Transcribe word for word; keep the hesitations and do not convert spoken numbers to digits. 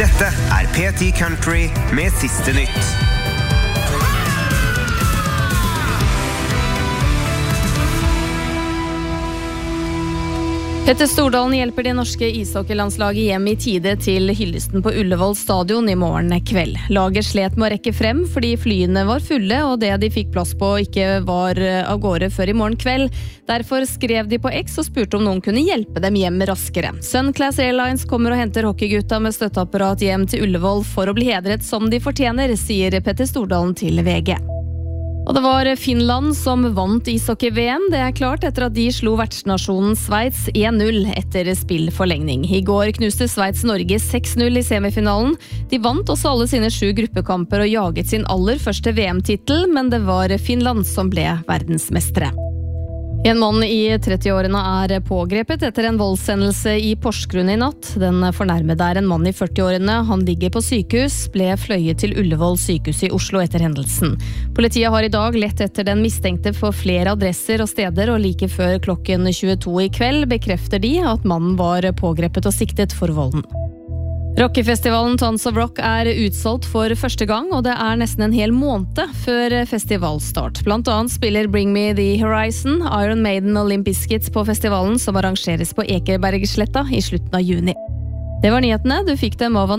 Dette er P ti Country med siste nytt. Petter Stordalen hjelper det norske ishockeylandslaget hjem i tide til hyllesten på Ullevål stadion i morgen kveld. Laget slet med å rekke frem fordi flyene var fulle, og det de fikk plass på ikke var av gårde før i morgen kveld. Derfor skrev de på X og spurte om noen kunne hjelpe dem hjem raskere. Sunclass Airlines kommer og henter hockeygutta med støtteapparat hjem til Ullevål for å bli hedret som de fortjener, sier Petter Stordalen til V G. Og det var Finland som vant ishockey-V M. Det er klart etter at de slo vertsnasjonen Sveits en null etter spillforlengning. I går knuste Sveits Norge seks null i semifinalen. De vant også alle sine sju gruppekamper og jaget sin aller første V M-titel, men det var Finland som ble verdensmestere. En mann i trettiårene er pågrepet etter en voldshendelse i Porsgrunn i natt. Den fornærmede er en mann i førtiårene. Han ligger på sykehus, ble fløyet til Ullevål sykehus i Oslo etter hendelsen. Politiet har i dag lett etter den mistenkte for flere adresser og steder, og like før klokken tjueto i kveld bekrefter de at mannen var pågrepet og siktet for volden. Rockefestivalen Tons of Rock er utsolgt for første gang, og det er nesten en hel måned før festivalstart. Blant annet spiller Bring Me The Horizon, Iron Maiden og Limp Bizkit på festivalen som arrangeres på Ekebergsletta i slutten av juni. Det var nyhetene, du fikk dem av